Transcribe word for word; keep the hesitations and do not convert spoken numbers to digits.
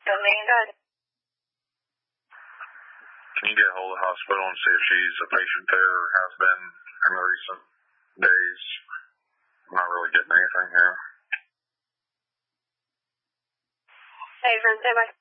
Amanda. Can you get a hold of the hospital and see if she's a patient there or has been in the recent days? I'm not really getting anything here. Hey, Vince, am I